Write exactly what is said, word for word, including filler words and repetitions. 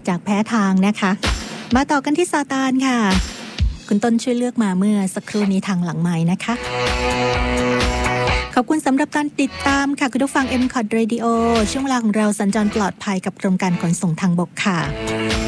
จากแพ้ทางนะคะมาต่อกันที่ซาตานค่ะคุณต้นช่วยเลือกมาเมื่อสักครู่นี้ทางหลังไมค์นะคะขอบคุณสำหรับการติดตามค่ะคุณผู้ฟัง เอ็ม คอท Radio ช่วงเวลาของเราสัญจรปลอดภัยกับกรมการขนส่งทางบกค่ะ